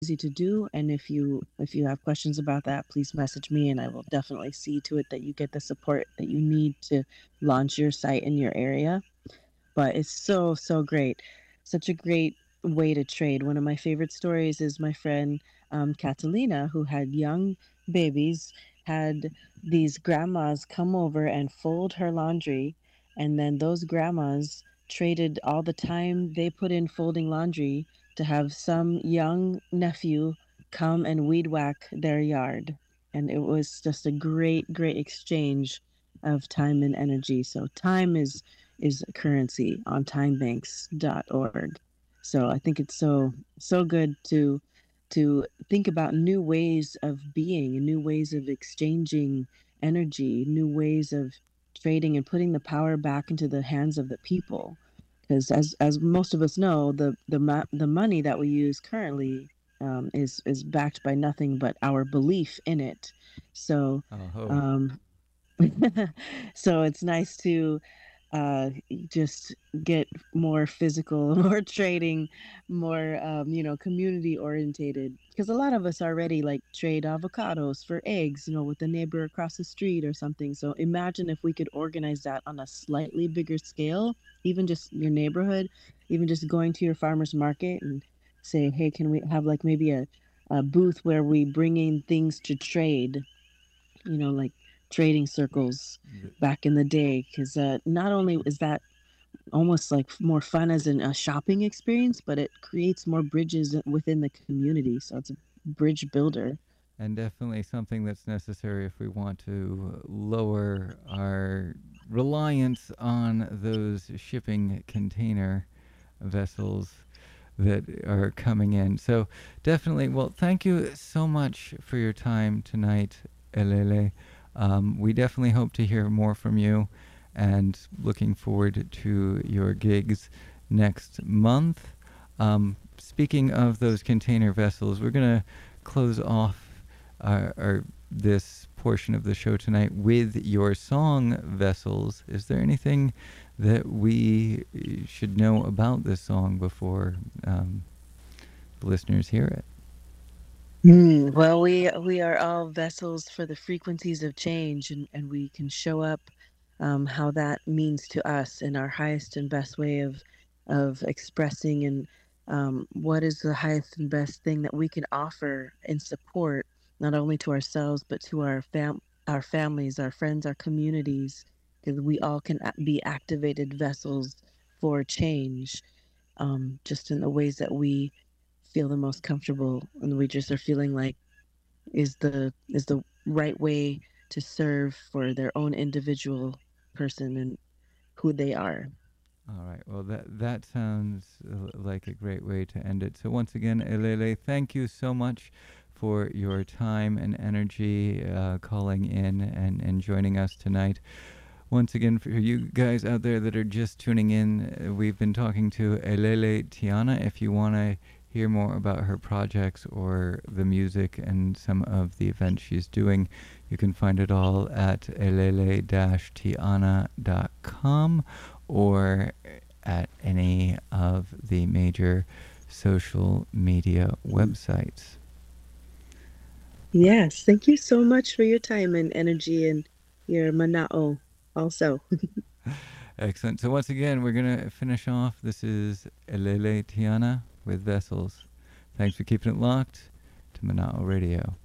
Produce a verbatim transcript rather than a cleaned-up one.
easy to do, and if you if you have questions about that, please message me, and I will definitely see to it that you get the support that you need to launch your site in your area. But it's so, so great. Such a great way to trade. One of my favorite stories is my friend um, Catalina, who had young babies, had these grandmas come over and fold her laundry. And then those grandmas traded all the time they put in folding laundry to have some young nephew come and weed whack their yard. And it was just a great, great exchange of time and energy. So time is is currency on timebanks dot org. So I think it's so so good to to think about new ways of being and new ways of exchanging energy, new ways of trading and putting the power back into the hands of the people. Because as as most of us know, the the ma- the money that we use currently um, is is backed by nothing but our belief in it. So Oh, um, so it's nice to uh, just get more physical, more trading, more um, you know, community orientated. Because a lot of us already like trade avocados for eggs, you know, with the neighbor across the street or something. So imagine if we could organize that on a slightly bigger scale, even just your neighborhood, even just going to your farmer's market and say, hey, can we have like maybe a, a booth where we bring in things to trade, you know, like trading circles th- back in the day. Because uh, not only is that almost like more fun as in a shopping experience, but it creates more bridges within the community. So it's a bridge builder. and definitely something that's necessary if we want to lower our reliance on those shipping container vessels that are coming in. So definitely, well, thank you so much for your time tonight, Elele. Um, we definitely hope to hear more from you, and looking forward to your gigs next month. Um, speaking of those container vessels, we're gonna close off our, our this portion of the show tonight with your song vessels. Is there anything that we should know about this song before um, the listeners hear it? Hmm. Well, we we are all vessels for the frequencies of change, and, and we can show up um, how that means to us in our highest and best way of of expressing and um, what is the highest and best thing that we can offer in support, not only to ourselves but to our fam our families, our friends, our communities, because we all can a- be activated vessels for change, um, just in the ways that we feel the most comfortable and we just are feeling like is the is the right way to serve for their own individual person and who they are. All right. Well, that that sounds uh, like a great way to end it. So once again, Elele, thank you so much for your time and energy, uh, calling in and, and joining us tonight. Once again, for you guys out there that are just tuning in, uh, we've been talking to Elele Tiana. If you want to hear more about her projects or the music and some of the events she's doing, you can find it all at elele tiana dot com or at any of the major social media websites. Yes, thank you so much for your time and energy and your mana'o also. Excellent. So once again, we're gonna finish off. This is Elele Tiana with Vessels. Thanks for keeping it locked to Manao Radio.